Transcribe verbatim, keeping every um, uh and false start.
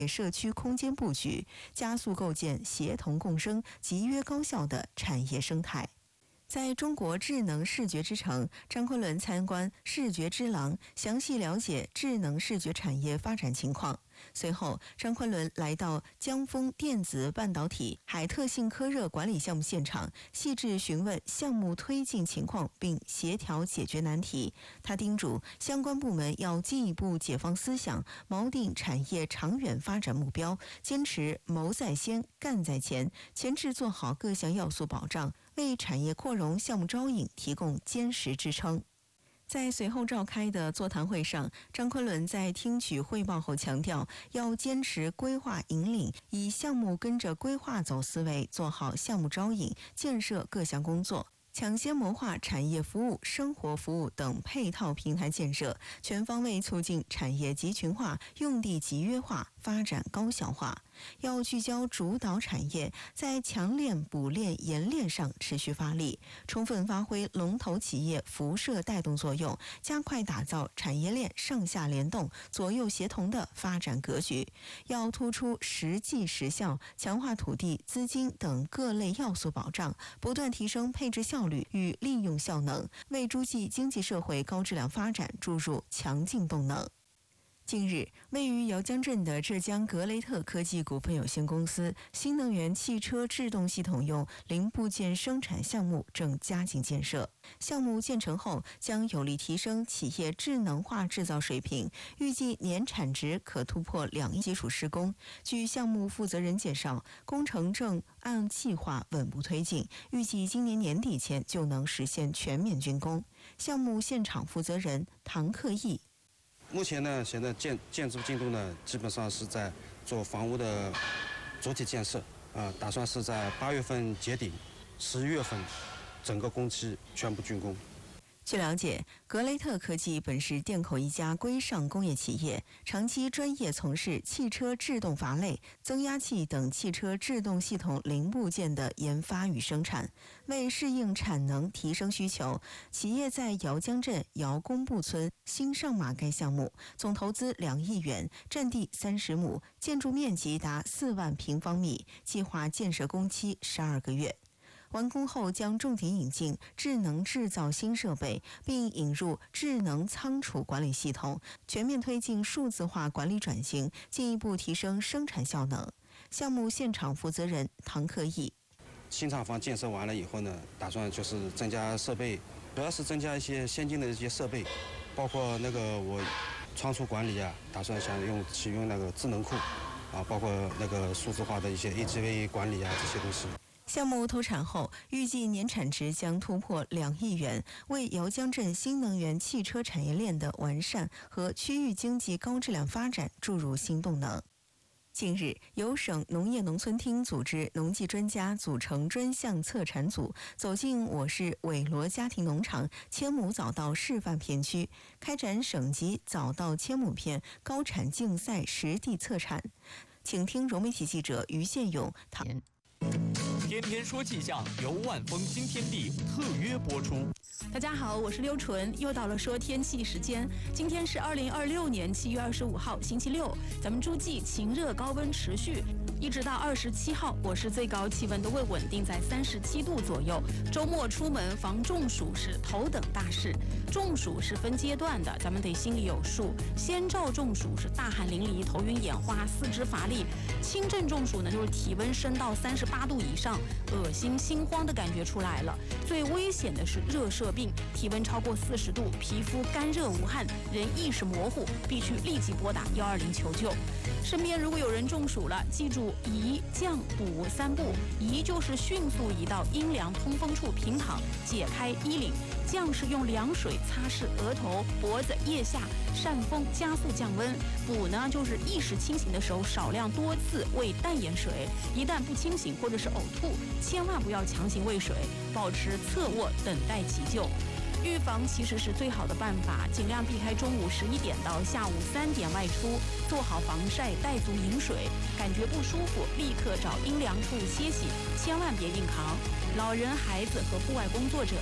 社区空间布局，加速构建协同共生、集约高效的产业生态。在中国智能视觉之城，张昆仑参观视觉之廊，详细了解智能视觉产业发展情况。随后，张昆仑来到江丰电子半导体海特信科热管理项目现场，细致询问项目推进情况，并协调解决难题。他叮嘱相关部门要进一步解放思想，锚定产业长远发展目标，坚持谋在先、干在前，前置做好各项要素保障，为产业扩容项目招引提供坚实支撑。在随后召开的座谈会上，张昆仑在听取汇报后强调，要坚持规划引领，以项目跟着规划走思维，做好项目招引、建设各项工作，抢先谋划产业服务、生活服务等配套平台建设，全方位促进产业集群化、用地集约化、发展高效化。要聚焦主导产业，在强链、补链、延链上持续发力，充分发挥龙头企业辐射带动作用，加快打造产业链上下联动、左右协同的发展格局。要突出实际实效，强化土地、资金等各类要素保障，不断提升配置效率与利用效能，为诸暨经济社会高质量发展注入强劲动能。近日，位于姚江镇的浙江格雷特科技股份有限公司新能源汽车制动系统用零部件生产项目正加紧建设。项目建成后，将有力提升企业智能化制造水平，预计年产值可突破两亿。基础施工。据项目负责人介绍，工程正按计划稳步推进，预计今年年底前就能实现全面竣工。项目现场负责人唐克义。 目前呢，现在建建筑进度呢，基本上是在做房屋的主体建设，啊、呃，打算是在八月份结顶，十一月份整个工期全部竣工。 据了解，格雷特科技本是电口一家规上工业企业，长期专业从事汽车制动阀类、增压器等汽车制动系统零部件的研发与生产。为适应产能提升需求，企业在姚江镇姚公埠村新上马盖项目，总投资两亿元，占地三十亩，建筑面积达四万平方米，计划建设工期十二个月。完工后将重点引进智能制造新设备，并引入智能仓储管理系统，全面推进数字化管理转型，进一步提升生产效能。项目现场负责人唐克义： 新厂房建设完了以后呢，打算就是增加设备，主要是增加一些先进的一些设备，包括那个我仓储管理啊，打算想用启用那个智能库啊，包括那个数字化的一些 A G V 管理啊这些东西。 项目投产后，预计年产值将突破两亿元，为姚江镇新能源汽车产业链的完善和区域经济高质量发展注入新动能。近日，由省农业农村厅组织农技专家组成专项策产组，走进我市韦罗家庭农场千亩早稻示范片区，开展省级早稻千亩片高产竞赛实地策产。请听融媒体记者于宪勇谈。 天天说气象由万丰新天地特约播出。 大家好，我是刘纯，又到了说天气时间。今天是二零二六年七月二十五号，星期六，咱们诸暨晴热高温持续，一直到二十七号，我市最高气温都会稳定在三十七度左右。周末出门防中暑是头等大事，中暑是分阶段的，咱们得心里有数。先兆中暑是大汗淋漓、头晕眼花、四肢乏力；轻症中暑呢，就是体温升到三十八度以上，恶心、心慌的感觉出来了。最危险的是热射病，体温超过四十度，皮肤干热无汗，人意识模糊，必须立即拨打一二零求救。身边如果有人中暑了，记住移、降、补三步。移就是迅速移到阴凉通风处平躺，解开衣领；降是用凉水擦拭额头、脖子、腋下，扇风加速降温。补呢，就是意识清醒的时候少量多次喂淡盐水，一旦不清醒或者是呕吐，千万不要强行喂水，保持侧卧等待急救。预防其实是最好的办法，尽量避开中午十一点到下午三点外出，做好防晒，带足饮水。感觉不舒服，立刻找阴凉处歇息，千万别硬扛。老人、孩子和户外工作者